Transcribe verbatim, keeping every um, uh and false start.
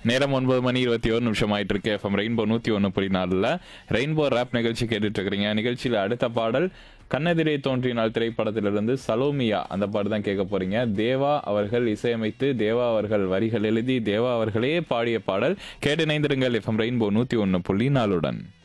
நேரம் ஒன்பது மணி இருபத்தி ஒரு நிமிஷம் ஆயிட்டு இருக்கு. எஃப்எம் ரெயின்போ நூத்தி ஒன்று புள்ளி நாலுல ரெயின்போ ரேப் நிகழ்ச்சி கேட்டுட்டு இருக்கிறீங்க. நிகழ்ச்சியில் அடுத்த பாடல் கண்ணெதிரே தோன்றினால் திரைப்படத்திலிருந்து சலோமியா அந்த பாட்டு தான் கேட்க போறீங்க. தேவா அவர்கள் இசையமைத்து தேவா அவர்கள் வரிகள் எழுதி தேவா அவர்களே பாடிய பாடல். கேட்டு இணைந்திருங்கள் எஃப்எம் ரெயின்போ நூத்தி ஒன்று புள்ளி நாலுடன்.